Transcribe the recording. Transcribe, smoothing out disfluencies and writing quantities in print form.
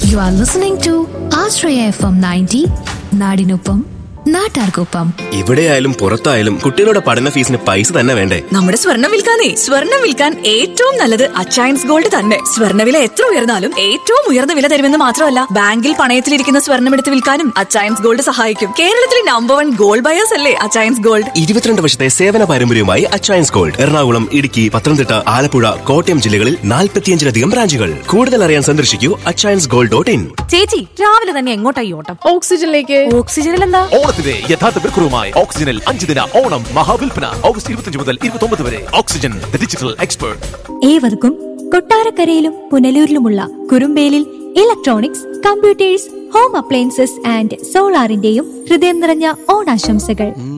You are listening to Ashraya FM 90, നാടിനൊപ്പം നാട്ടാർക്കൊപ്പം. എവിടെയായാലും പുറത്തായാലും കുട്ടികളുടെ പഠന ഫീസിന് പൈസ തന്നെ വേണ്ടേ? നമ്മുടെ സ്വർണം വിൽക്കാൻ ഏറ്റവും നല്ലത് അച്ചയൻസ് ഗോൾഡ് തന്നെ. സ്വർണ്ണവില എത്ര ഉയർന്നാലും ഏറ്റവും ഉയർന്ന വില തരുമെന്ന് മാത്രമല്ല, ബാങ്കിൽ പണയത്തിലിരിക്കുന്ന സ്വർണം എടുത്ത് വിൽക്കാനും അച്ചയൻസ് ഗോൾഡ് സഹായിക്കും. കേരളത്തിലെ നമ്പർ 1 ഗോൾഡ് ബയേഴ്സ് അല്ലേ അച്ചയൻസ് ഗോൾഡ്. 22 വർഷത്തെ സേവന പാരമ്പര്യവുമായി അച്ചയൻസ് ഗോൾഡ് എറണാകുളം, ഇടുക്കി, പത്തനംതിട്ട, ആലപ്പുഴ, കോട്ടയം ജില്ലകളിൽ 45-ലധികം ബ്രാഞ്ചുകൾ. കൂടുതൽ അറിയാൻ സന്ദർശിക്കൂ achayansgold.in. ചേച്ചി, രാവിലെ തന്നെ എങ്ങോട്ടായി ഓട്ടം? ഓക്സിജനിലേക്ക്. ഓക്സിജനിൽ എന്താ? ഓണത്തിന്റെ യഥാർത്ഥ വിൽക്കുറവുമായി ഓക്സിജനിൽ 5 ദിന ഓണം മഹാവിൽപ്പന ഓഗസ്റ്റ് 25 മുതൽ 29 വരെ. Oxygen, the digital expert. ഏവർക്കും കൊട്ടാരക്കരയിലും പുനലൂരിലുമുള്ള കുറുമ്പേലിൽ electronics, computers, home appliances and സോളാറിന്റെയും ഹൃദയം നിറഞ്ഞ ഓണാശംസകൾ.